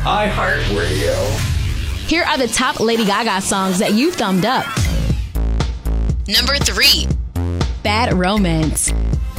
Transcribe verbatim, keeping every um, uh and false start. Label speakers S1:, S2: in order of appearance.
S1: iHeartRadio.
S2: Here are the top Lady Gaga songs that you thumbed up.
S3: Number three.
S2: Bad Romance.